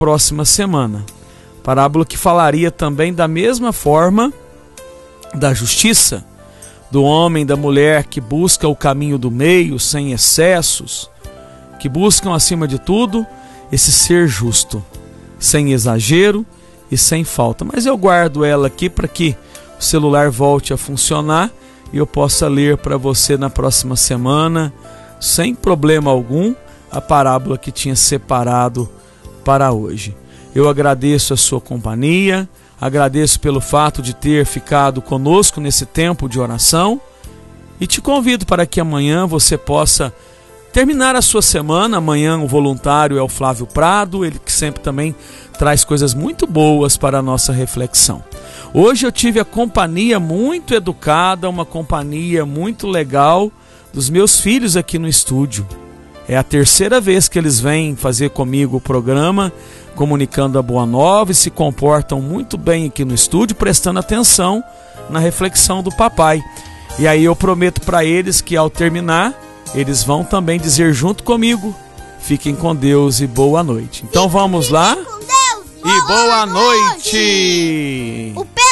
próxima semana. Parábola que falaria também da mesma forma da justiça, do homem, da mulher que busca o caminho do meio, sem excessos, que buscam acima de tudo esse ser justo, sem exagero e sem falta. Mas eu guardo ela aqui para que o celular volte a funcionar e eu possa ler para você na próxima semana, sem problema algum, a parábola que tinha separado para hoje. Eu agradeço a sua companhia, agradeço pelo fato de ter ficado conosco nesse tempo de oração e te convido para que amanhã você possa terminar a sua semana. Amanhã o voluntário é o Flávio Prado, ele que sempre também traz coisas muito boas para a nossa reflexão. Hoje eu tive a companhia muito educada, uma companhia muito legal dos meus filhos aqui no estúdio. É a terceira vez que eles vêm fazer comigo o programa, comunicando a Boa Nova, e se comportam muito bem aqui no estúdio, prestando atenção na reflexão do papai. E aí eu prometo para eles que ao terminar, eles vão também dizer junto comigo: fiquem com Deus e boa noite. Então vamos lá. Fiquem com Deus. E boa noite. O